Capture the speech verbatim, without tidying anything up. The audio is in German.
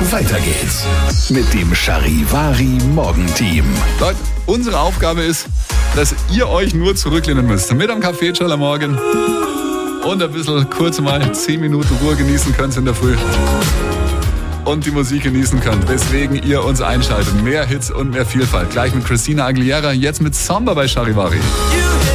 Weiter geht's mit dem Charivari Morgenteam. Leute, unsere Aufgabe ist, dass ihr euch nur zurücklehnen müsst. Mit am Kaffeeschall am Morgen und ein bisschen kurz mal zehn Minuten Ruhe genießen könnt in der Früh. Und die Musik genießen könnt, weswegen ihr uns einschaltet. Mehr Hits und mehr Vielfalt. Gleich mit Christina Aguilera, jetzt mit Samba bei Charivari.